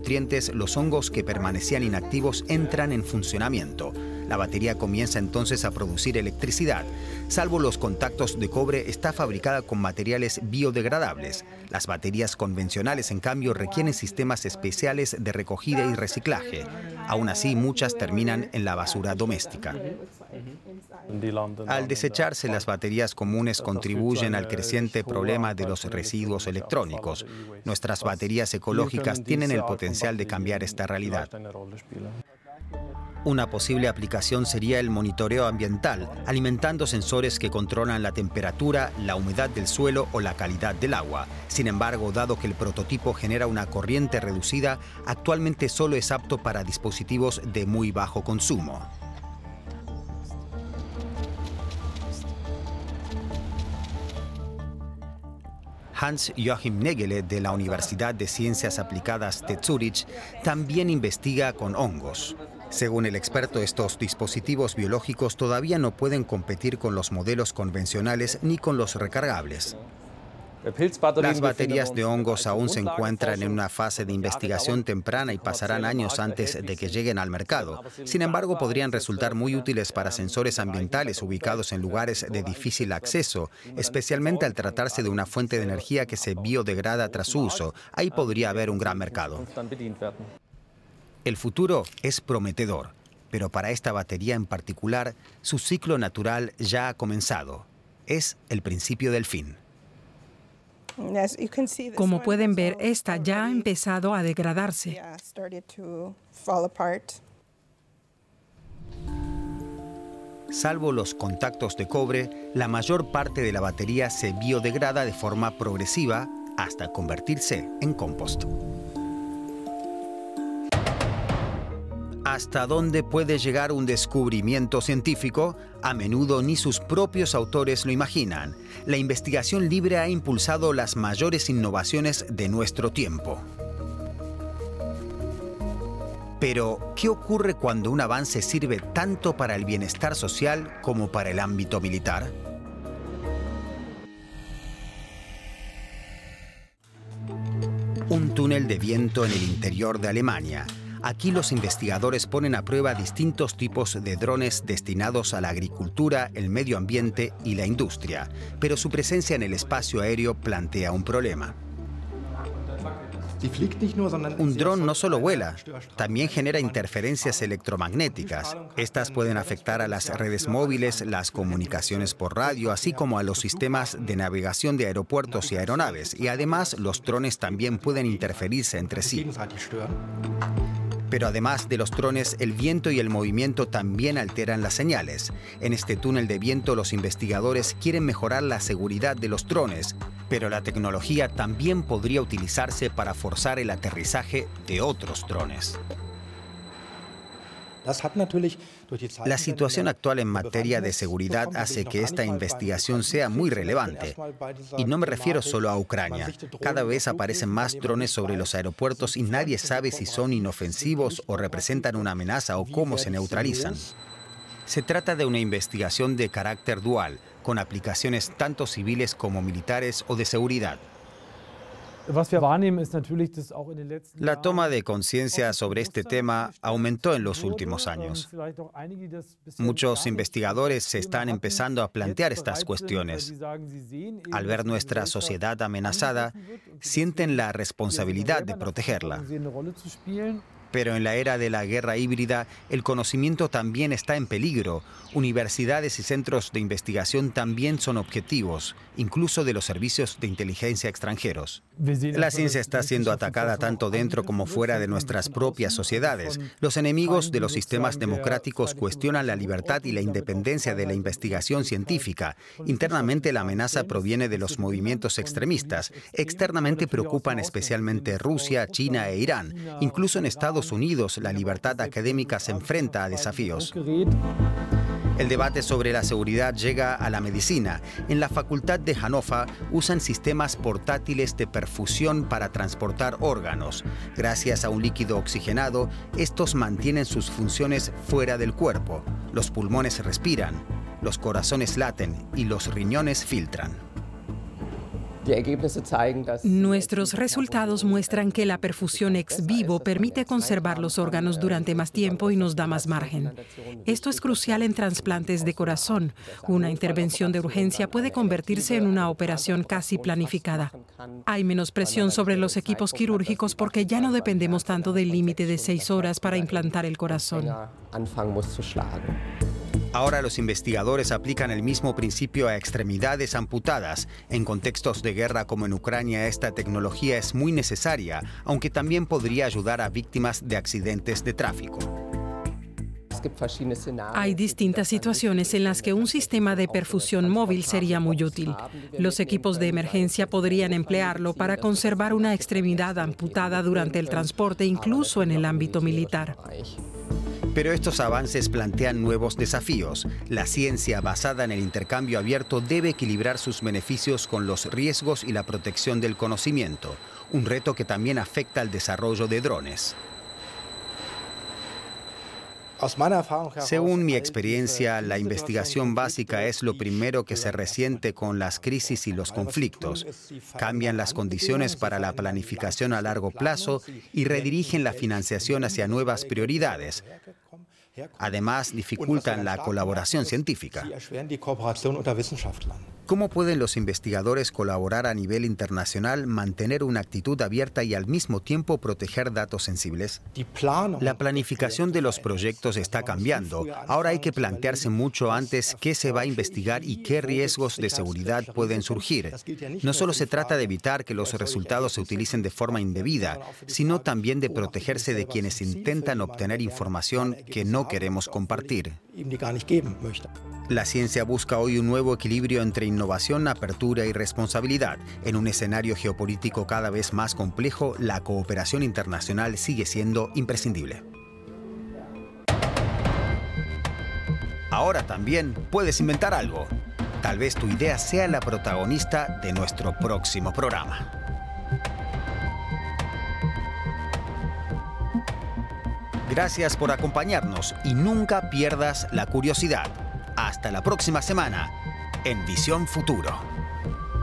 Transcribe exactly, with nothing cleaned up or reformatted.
nutrientes, los hongos que permanecían inactivos entran en funcionamiento. La batería comienza entonces a producir electricidad. Salvo los contactos de cobre, está fabricada con materiales biodegradables. Las baterías convencionales, en cambio, requieren sistemas especiales de recogida y reciclaje. Aún así, muchas terminan en la basura doméstica. Al desecharse, las baterías comunes contribuyen al creciente problema de los residuos electrónicos. Nuestras baterías ecológicas tienen el potencial de cambiar esta realidad. Una posible aplicación sería el monitoreo ambiental, alimentando sensores que controlan la temperatura, la humedad del suelo o la calidad del agua. Sin embargo, dado que el prototipo genera una corriente reducida, actualmente solo es apto para dispositivos de muy bajo consumo. Hans-Joachim Nägele, de la Universidad de Ciencias Aplicadas de Zúrich, también investiga con hongos. Según el experto, estos dispositivos biológicos todavía no pueden competir con los modelos convencionales ni con los recargables. Las baterías de hongos aún se encuentran en una fase de investigación temprana y pasarán años antes de que lleguen al mercado. Sin embargo, podrían resultar muy útiles para sensores ambientales ubicados en lugares de difícil acceso, especialmente al tratarse de una fuente de energía que se biodegrada tras su uso. Ahí podría haber un gran mercado. El futuro es prometedor, pero para esta batería en particular, su ciclo natural ya ha comenzado. Es el principio del fin. Como pueden ver, esta ya ha empezado a degradarse. Salvo los contactos de cobre, la mayor parte de la batería se biodegrada de forma progresiva hasta convertirse en compost. ¿Hasta dónde puede llegar un descubrimiento científico? A menudo ni sus propios autores lo imaginan. La investigación libre ha impulsado las mayores innovaciones de nuestro tiempo. Pero, ¿qué ocurre cuando un avance sirve tanto para el bienestar social como para el ámbito militar? Un túnel de viento en el interior de Alemania. Aquí los investigadores ponen a prueba distintos tipos de drones destinados a la agricultura, el medio ambiente y la industria. Pero su presencia en el espacio aéreo plantea un problema. Un dron no solo vuela, también genera interferencias electromagnéticas. Estas pueden afectar a las redes móviles, las comunicaciones por radio, así como a los sistemas de navegación de aeropuertos y aeronaves. Y además, los drones también pueden interferirse entre sí. Pero además de los drones, el viento y el movimiento también alteran las señales. En este túnel de viento, los investigadores quieren mejorar la seguridad de los drones, pero la tecnología también podría utilizarse para forzar el aterrizaje de otros drones. La situación actual en materia de seguridad hace que esta investigación sea muy relevante. Y no me refiero solo a Ucrania. Cada vez aparecen más drones sobre los aeropuertos y nadie sabe si son inofensivos o representan una amenaza o cómo se neutralizan. Se trata de una investigación de carácter dual, con aplicaciones tanto civiles como militares o de seguridad. La toma de conciencia sobre este tema aumentó en los últimos años. Muchos investigadores se están empezando a plantear estas cuestiones. Al ver nuestra sociedad amenazada, sienten la responsabilidad de protegerla. Pero en la era de la guerra híbrida, el conocimiento también está en peligro. Universidades y centros de investigación también son objetivos, incluso de los servicios de inteligencia extranjeros. La ciencia está siendo atacada tanto dentro como fuera de nuestras propias sociedades. Los enemigos de los sistemas democráticos cuestionan la libertad y la independencia de la investigación científica. Internamente, la amenaza proviene de los movimientos extremistas. Externamente preocupan especialmente Rusia, China e Irán. Incluso en Estados Unidos, la libertad académica se enfrenta a desafíos. El debate sobre la seguridad llega a la medicina. En la Facultad de Hannover usan sistemas portátiles de perfusión para transportar órganos. Gracias a un líquido oxigenado, estos mantienen sus funciones fuera del cuerpo. Los pulmones respiran, los corazones laten y los riñones filtran. Nuestros resultados muestran que la perfusión ex vivo permite conservar los órganos durante más tiempo y nos da más margen. Esto es crucial en trasplantes de corazón. Una intervención de urgencia puede convertirse en una operación casi planificada. Hay menos presión sobre los equipos quirúrgicos porque ya no dependemos tanto del límite de seis horas para implantar el corazón. Ahora los investigadores aplican el mismo principio a extremidades amputadas. En contextos de guerra como en Ucrania, esta tecnología es muy necesaria, aunque también podría ayudar a víctimas de accidentes de tráfico. Hay distintas situaciones en las que un sistema de perfusión móvil sería muy útil. Los equipos de emergencia podrían emplearlo para conservar una extremidad amputada durante el transporte, incluso en el ámbito militar. Pero estos avances plantean nuevos desafíos. La ciencia basada en el intercambio abierto debe equilibrar sus beneficios con los riesgos y la protección del conocimiento, un reto que también afecta al desarrollo de drones. Según mi experiencia, la investigación básica es lo primero que se resiente con las crisis y los conflictos. Cambian las condiciones para la planificación a largo plazo y redirigen la financiación hacia nuevas prioridades. Además, dificultan la colaboración científica. ¿Cómo pueden los investigadores colaborar a nivel internacional, mantener una actitud abierta y al mismo tiempo proteger datos sensibles? La planificación de los proyectos está cambiando. Ahora hay que plantearse mucho antes qué se va a investigar y qué riesgos de seguridad pueden surgir. No solo se trata de evitar que los resultados se utilicen de forma indebida, sino también de protegerse de quienes intentan obtener información que no queremos compartir. La ciencia busca hoy un nuevo equilibrio entre innovación, apertura y responsabilidad. En un escenario geopolítico cada vez más complejo, la cooperación internacional sigue siendo imprescindible. Ahora también puedes inventar algo. Tal vez tu idea sea la protagonista de nuestro próximo programa. Gracias por acompañarnos y nunca pierdas la curiosidad. Hasta la próxima semana en Visión Futuro.